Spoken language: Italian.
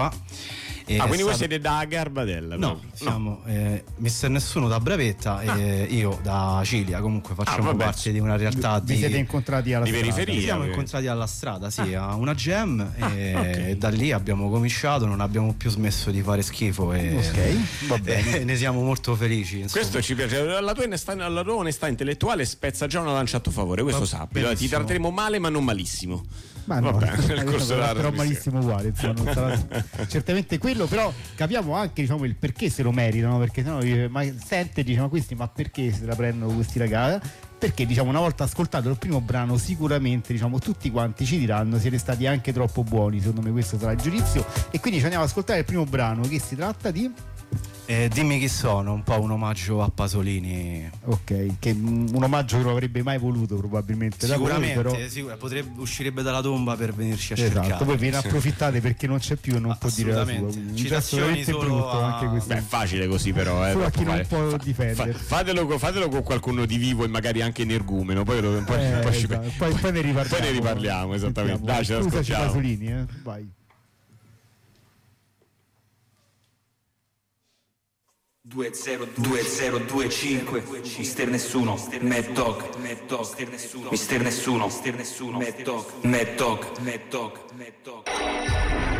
Quindi voi siete da Garbadella? No, siamo Mister Nessuno da Bravetta e io da Cilia. Comunque facciamo parte di una realtà Vi siete incontrati alla di strada? periferia? Ci siamo incontrati alla strada, sì, a una jam e da lì abbiamo cominciato, non abbiamo più smesso di fare schifo e va bene. ne siamo molto felici, insomma. Questo ci piace, la tua onestà intellettuale spezza già una lancia a tuo favore, questo sappi, ti tratteremo male ma non malissimo. Ma no, nel corso della però malissimo uguale, insomma, non sarà certamente quello, però capiamo anche, diciamo, il perché se lo meritano, perché sennò sente, diciamo, questi, ma perché se la prendono questi ragazzi? Perché, diciamo, una volta ascoltato il primo brano sicuramente, diciamo, tutti quanti ci diranno siete stati anche troppo buoni, secondo me questo sarà il giudizio, e quindi ci andiamo ad ascoltare il primo brano, che si tratta di Dimmi chi sono, un po' un omaggio a Pasolini. Ok, che un omaggio che non avrebbe mai voluto probabilmente sicuramente, da voi, però uscirebbe dalla tomba per venirci a cercare. cercare. Poi ve ne approfittate perché non c'è più e non può dire la sua. Citazioni solo anche questo. Beh, facile così però, solo a chi non può difendere. Fatelo con qualcuno di vivo e magari anche energumeno, poi ne riparliamo. Poi ne riparliamo, esattamente. Dai, ce Scusaci Pasolini, vai. 2025 Mister Nessuno, Mad Dog, Mister Nessuno, Mad Dog.